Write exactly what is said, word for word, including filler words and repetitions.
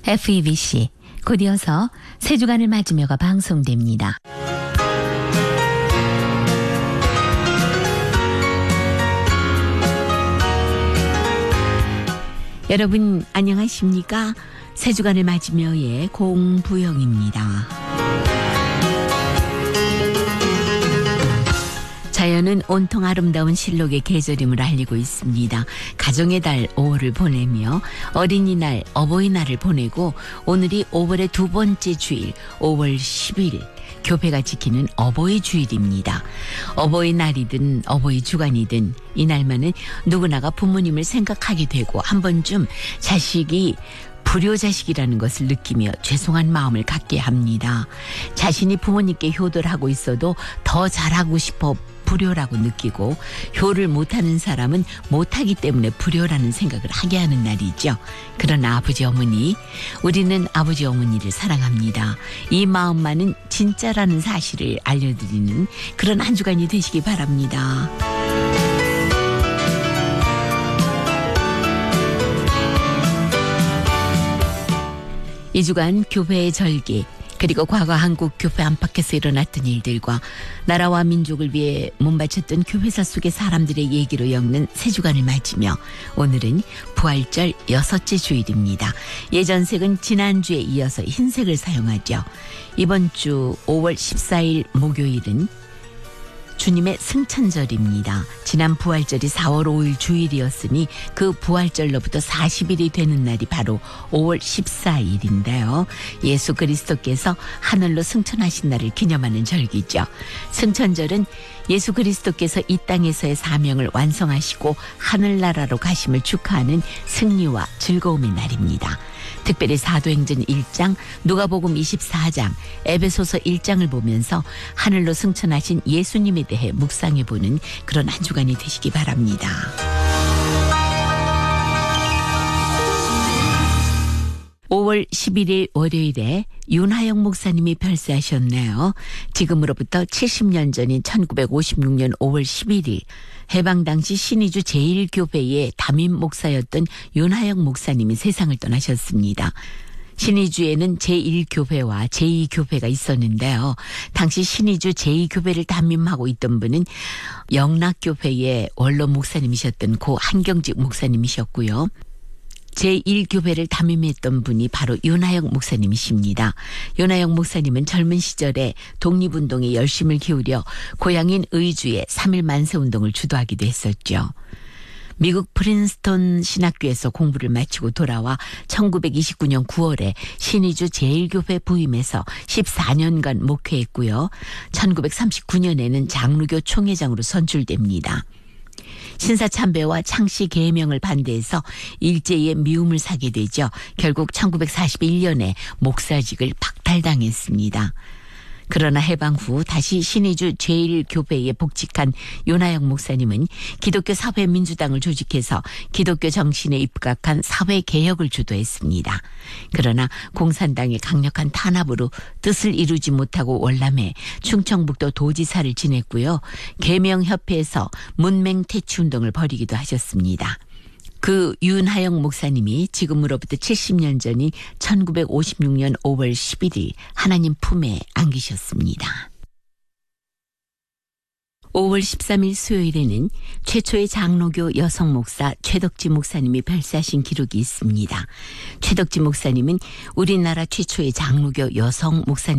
에프이비씨, 곧 이어서 세 주간을 맞으며가 방송됩니다. 여러분 안녕하십니까? 세 주간을 맞으며의 공부영입니다. 자연은 온통 아름다운 실록의 계절임을 알리고 있습니다. 가정의 달 오월을 보내며 어린이날, 어버이날을 보내고 오늘이 오월의 두 번째 주일, 오월 십일 교회가 지키는 어버이 주일입니다. 어버이날이든 어버이 주간이든 이날만은 누구나가 부모님을 생각하게 되고 한 번쯤 자식이 불효자식이라는 것을 느끼며 죄송한 마음을 갖게 합니다. 자신이 부모님께 효도를 하고 있어도 더 잘하고 싶어 불효라고 느끼고, 효를 못하는 사람은 못하기 때문에 불효라는 생각을 하게 하는 날이죠. 그러나 아버지 어머니, 우리는 아버지 어머니를 사랑합니다. 이 마음만은 진짜라는 사실을 알려드리는 그런 한 주간이 되시기 바랍니다. 이 주간 교회의 절기, 그리고 과거 한국 교회 안팎에서 일어났던 일들과 나라와 민족을 위해 몸바쳤던 교회사 속의 사람들의 얘기로 엮는 세 주간을 맞으며 오늘은 부활절 여섯째 주일입니다. 예전색은 지난주에 이어서 흰색을 사용하죠. 이번 주 오월 십사일 목요일은 주님의 승천절입니다. 지난 부활절이 사월 오일 주일이었으니 그 부활절로부터 사십일이 되는 날이 바로 오월 십사일인데요. 예수 그리스도께서 하늘로 승천하신 날을 기념하는 절기죠. 승천절은 예수 그리스도께서 이 땅에서의 사명을 완성하시고 하늘나라로 가심을 축하하는 승리와 즐거움의 날입니다. 특별히 사도행전 일 장, 누가복음 이십사 장, 에베소서 일 장을 보면서 하늘로 승천하신 예수님에 대해 묵상해보는 그런 한 주간이 되시기 바랍니다. 오월 십일일 월요일에 윤하영 목사님이 별세하셨네요. 지금으로부터 칠십 년 전인 천구백오십육 년 오월 십일일 해방 당시 신의주 제일 교회의 담임 목사였던 윤하영 목사님이 세상을 떠나셨습니다. 신의주에는 제일 교회와 제이 교회가 있었는데요. 당시 신의주 제이 교회를 담임하고 있던 분은 영락교회의 원로 목사님이셨던 고 한경직 목사님이셨고요. 제일 교회를 담임했던 분이 바로 윤하영 목사님이십니다. 윤하영 목사님은 젊은 시절에 독립운동에 열심을 기울여 고향인 의주의 삼일 만세운동을 주도하기도 했었죠. 미국 프린스턴 신학교에서 공부를 마치고 돌아와 천구백이십구 년 구월에 신의주 제일교회 부임해서 십사 년간 목회했고요. 천구백삼십구 년에는 장로교 총회장으로 선출됩니다. 신사참배와 창씨 계명을 반대해서 일제의 미움을 사게 되죠. 결국 천구백사십일 년에 목사직을 박탈당했습니다. 그러나 해방 후 다시 신의주 제일 교회에 복직한 윤하영 목사님은 기독교 사회민주당을 조직해서 기독교 정신에 입각한 사회개혁을 주도했습니다. 그러나 공산당의 강력한 탄압으로 뜻을 이루지 못하고 월남해 충청북도 도지사를 지냈고요. 계명협회에서 문맹 퇴치운동을 벌이기도 하셨습니다. 그 윤하영 목사님이 지금으로부터 칠십 년 전인 천구백오십육 년 오월 십일일 하나님 품에 안기셨습니다. 오월 십삼일 수요일에는 최초의 장로교 여성 목사 최덕지 목사님이 별세하신 기록이 있습니다. 최덕지 목사님은 우리나라 최초의 장로교 여성 목사님